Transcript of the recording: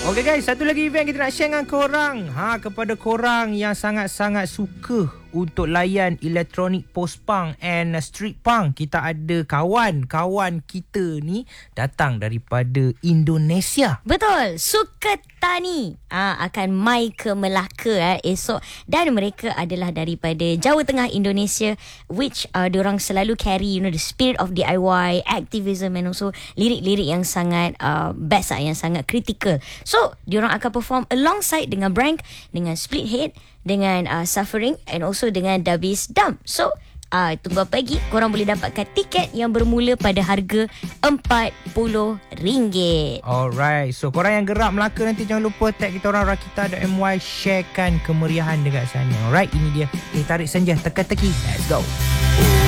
Okay guys, satu lagi event kita nak share dengan korang. Kepada korang yang sangat-sangat suka untuk layan elektronik post-punk and street punk, kita ada kawan-kawan kita ni datang daripada Indonesia. Betul, Suketani akan mai ke Melaka esok, dan mereka adalah daripada Jawa Tengah Indonesia, which diorang selalu carry the spirit of DIY, activism, and also lirik-lirik yang sangat best yang sangat critical. So diorang akan perform alongside dengan Brank, dengan Split Head, dengan Suffering, and also dengan Dabis Dam. So tunggu apa lagi? Korang boleh dapatkan tiket yang bermula pada harga RM40. Alright, so korang yang gerak Melaka nanti jangan lupa tag kita orang Rakita.my, sharekan kemeriahan dekat sana. Alright, ini dia. Tarik senja, teka-teki. Let's go.